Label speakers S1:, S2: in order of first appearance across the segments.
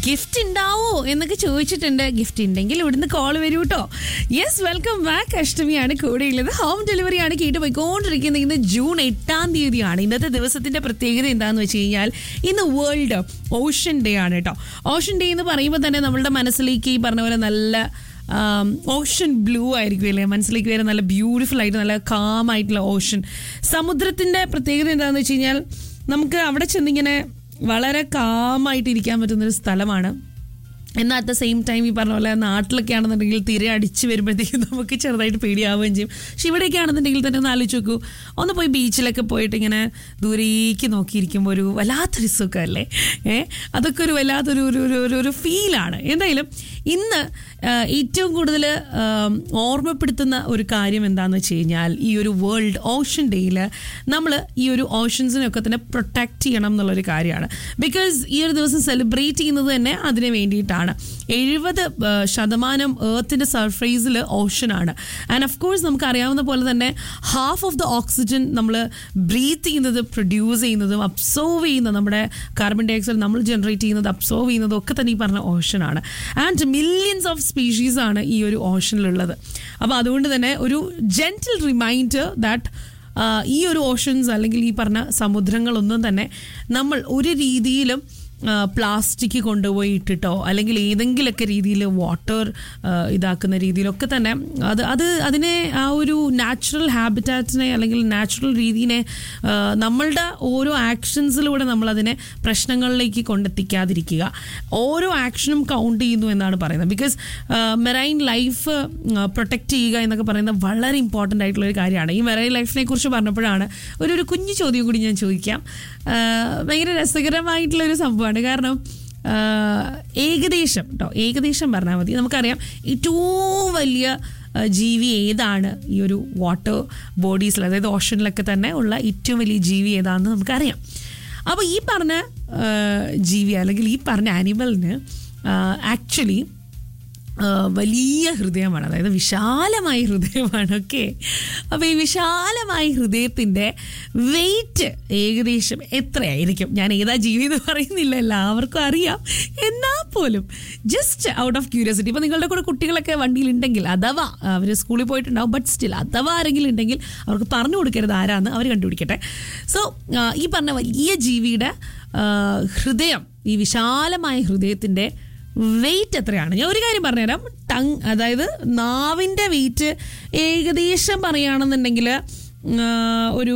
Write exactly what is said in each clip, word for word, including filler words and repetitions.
S1: Gift ഉണ്ടാവോ എന്നൊക്കെ ചോദിച്ചിട്ടുണ്ട്. ഗിഫ്റ്റ് ഉണ്ടെങ്കിൽ ഇവിടുന്ന് കോൾ വരൂ കേട്ടോ. Yes, welcome back. അഷ്ടമിയാണ് കൂടെയുള്ളത്. ഹോം ഡെലിവറിയാണ് കേട്ട് പോയിക്കൊണ്ടിരിക്കുന്നത്. ഇന്ന് ജൂൺ എട്ടാം തീയതിയാണ്. ഇന്നത്തെ ദിവസത്തിന്റെ പ്രത്യേകത എന്താണെന്ന് വെച്ച് കഴിഞ്ഞാൽ ഇന്ന് വേൾഡ് ഓഷൻ ഡേ ആണ് കേട്ടോ. ഓഷൻ ഡേ എന്ന് പറയുമ്പോൾ തന്നെ നമ്മളുടെ മനസ്സിലേക്ക് ഈ പറഞ്ഞ പോലെ നല്ല ഓഷൻ ബ്ലൂ ആയിരിക്കും അല്ലേ മനസ്സിലേക്ക് വരെ, നല്ല ബ്യൂട്ടിഫുൾ ആയിട്ട് നല്ല കാം ആയിട്ടുള്ള ഓഷൻ. സമുദ്രത്തിൻ്റെ പ്രത്യേകത എന്താണെന്ന് വെച്ച് കഴിഞ്ഞാൽ നമുക്ക് അവിടെ ചെന്നിങ്ങനെ വളരെ കാമായിട്ട് ഇരിക്കാൻ പറ്റുന്നൊരു സ്ഥലമാണ്. എന്നാൽ അറ്റ് ദ സെയിം ടൈം ഈ പറഞ്ഞ പോലെ നാട്ടിലൊക്കെ ആണെന്നുണ്ടെങ്കിൽ തിര അടിച്ച് വരുമ്പോഴത്തേക്കും നമുക്ക് ചെറുതായിട്ട് പേടിയാവുകയും ചെയ്യും. പക്ഷെ ഇവിടെയൊക്കെ ആണെന്നുണ്ടെങ്കിൽ തന്നെ ഒന്ന് ആലോചിച്ച് നോക്കൂ, ഒന്ന് പോയി ബീച്ചിലൊക്കെ പോയിട്ട് ഇങ്ങനെ ദൂരേക്ക് നോക്കിയിരിക്കുമ്പോൾ ഒരു വല്ലാത്തൊരു സുഖമല്ലേ. ഏഹ് അതൊക്കെ ഒരു വല്ലാത്തൊരു ഒരു ഒരു ഒരു ഫീലാണ്. എന്തായാലും ഇന്ന് ഏറ്റവും കൂടുതൽ ഓർമ്മപ്പെടുത്തുന്ന ഒരു കാര്യം എന്താണെന്ന് വെച്ച് കഴിഞ്ഞാൽ ഈ ഒരു വേൾഡ് ഓഷൻ ഡേയിൽ നമ്മൾ ഈ ഒരു ഓഷൻസിനൊക്കെ തന്നെ പ്രൊട്ടക്റ്റ് ചെയ്യണം എന്നുള്ളൊരു കാര്യമാണ്. ബിക്കോസ് ഈ ഒരു ദിവസം സെലിബ്രേറ്റ് ചെയ്യുന്നത് തന്നെ അതിന് വേണ്ടിയിട്ടാണ്. എഴുപത് ശതമാനം എർത്തിൻ്റെ സർഫേസിൽ ഓഷനാണ്. ആൻഡ് ഓഫ് കോഴ്സ് നമുക്ക് അറിയാവുന്ന പോലെ തന്നെ ഹാഫ് ഓഫ് ദ ഓക്സിജൻ നമ്മൾ ബ്രീത്ത് ചെയ്യുന്നത്, പ്രൊഡ്യൂസ് ചെയ്യുന്നതും അബ്സോർവ് ചെയ്യുന്നത്, നമ്മുടെ കാർബൺ ഡൈ ഓക്സൈഡ് നമ്മൾ ജനറേറ്റ് ചെയ്യുന്നത്, അബ്സോർവ് ചെയ്യുന്നതും ഒക്കെ തന്നെ ഈ പറഞ്ഞ ഓഷനാണ്. ആൻഡ് മില്യൺസ് ഓഫ് സ്പീഷീസ് ആണ് ഈ ഒരു ഓഷനിലുള്ളത്. അപ്പോൾ അതുകൊണ്ട് തന്നെ ഒരു ജെന്റിൽ റിമൈൻഡർ ദാറ്റ് ഈ ഒരു ഓഷൻസ് അല്ലെങ്കിൽ ഈ പറഞ്ഞ സമുദ്രങ്ങളൊന്നും തന്നെ നമ്മൾ ഒരു രീതിയിലും പ്ലാസ്റ്റിക് കൊണ്ടുപോയി ഇട്ടിട്ടോ അല്ലെങ്കിൽ ഏതെങ്കിലുമൊക്കെ രീതിയിൽ വാട്ടർ ഇതാക്കുന്ന രീതിയിലൊക്കെ തന്നെ അത് അത് അതിനെ ആ ഒരു നാച്ചുറൽ ഹാബിറ്റാറ്റിനെ അല്ലെങ്കിൽ നാച്ചുറൽ രീതിനെ നമ്മളുടെ ഓരോ ആക്ഷൻസിലൂടെ നമ്മളതിനെ പ്രശ്നങ്ങളിലേക്ക് കൊണ്ടെത്തിക്കാതിരിക്കുക. ഓരോ ആക്ഷനും കൗണ്ട് ചെയ്യുന്നു എന്നാണ് പറയുന്നത്. ബിക്കോസ് മെറൈൻ ലൈഫ് പ്രൊട്ടക്റ്റ് ചെയ്യുക എന്നൊക്കെ പറയുന്നത് വളരെ ഇമ്പോർട്ടൻ്റ് ആയിട്ടുള്ളൊരു കാര്യമാണ്. ഈ മെറൈൻ ലൈഫിനെ കുറിച്ച് പറഞ്ഞപ്പോഴാണ് ഒരു ഒരു കുഞ്ഞു ചോദ്യം കൂടി ഞാൻ ചോദിക്കാം. ഭയങ്കര രസകരമായിട്ടുള്ളൊരു സംഭവമാണ്. കാരണം ഏകദേശം കേട്ടോ ഏകദേശം പറഞ്ഞാൽ മതി, നമുക്കറിയാം ഏറ്റവും വലിയ ജീവി ഏതാണ് ഈ ഒരു വാട്ടർ ബോഡീസിൽ, അതായത് ഓഷനിലൊക്കെ തന്നെ ഉള്ള ഏറ്റവും വലിയ ജീവി ഏതാണെന്ന് നമുക്കറിയാം. അപ്പോൾ ഈ പറഞ്ഞ ജീവി അല്ലെങ്കിൽ ഈ പറഞ്ഞ ആനിമലിന് ആക്ച്വലി വലിയ ഹൃദയമാണ്, അതായത് വിശാലമായ ഹൃദയമാണ്. ഓക്കെ, അപ്പോൾ ഈ വിശാലമായ ഹൃദയത്തിൻ്റെ വെയിറ്റ് ഏകദേശം എത്രയായിരിക്കും? ഞാൻ ഏതാ ജീവി എന്ന് പറയുന്നില്ല, എല്ലാവർക്കും അറിയാം. എന്നാൽ പോലും ജസ്റ്റ് ഔട്ട് ഓഫ് ക്യൂരിയോസിറ്റി, ഇപ്പോൾ നിങ്ങളുടെ കൂടെ കുട്ടികളൊക്കെ വണ്ടിയിലുണ്ടെങ്കിൽ അഥവാ അവർ സ്കൂളിൽ പോയിട്ടുണ്ടാവും, ബട്ട് സ്റ്റിൽ അഥവാ ആരെങ്കിലും ഉണ്ടെങ്കിൽ അവർക്ക് പറഞ്ഞു കൊടുക്കരുത് ആരാന്ന്, അവർ കണ്ടുപിടിക്കട്ടെ. സോ ഈ പറഞ്ഞ വലിയ ജീവിയുടെ ഹൃദയം, ഈ വിശാലമായ ഹൃദയത്തിൻ്റെ വെയിറ്റ് എത്രയാണ്? ഞാൻ ഒരു കാര്യം പറഞ്ഞുതരാം. ടങ്, അതായത് നാവിൻ്റെ വെയിറ്റ് ഏകദേശം പറയുകയാണെന്നുണ്ടെങ്കിൽ ഒരു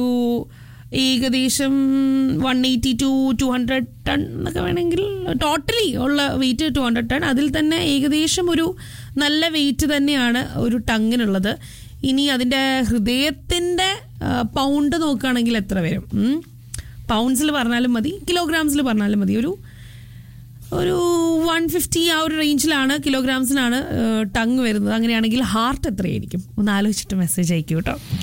S1: ഏകദേശം one eighty to two hundred ton എന്നൊക്കെ വേണമെങ്കിൽ, ടോട്ടലി ഉള്ള വെയിറ്റ് ടു ഹൺഡ്രഡ് ടൺ. അതിൽ തന്നെ ഏകദേശം ഒരു നല്ല വെയിറ്റ് തന്നെയാണ് ഒരു ടങ്ങിനുള്ളത്. ഇനി അതിൻ്റെ ഹൃദയത്തിൻ്റെ പൗണ്ട് നോക്കുകയാണെങ്കിൽ എത്ര വരും? പൗണ്ട്സിൽ പറഞ്ഞാലും മതി, കിലോഗ്രാംസിൽ പറഞ്ഞാലും മതി. ഒരു ഒരു വൺ ഫിഫ്റ്റി ആ ഒരു റേഞ്ചിലാണ്, കിലോഗ്രാംസിനാണ് ടങ് വരുന്നത്. അങ്ങനെയാണെങ്കിൽ ഹാർട്ട് എത്രയായിരിക്കും? ഒന്ന് ആലോചിച്ചിട്ട് മെസ്സേജ് അയക്കൂ കേട്ടോ.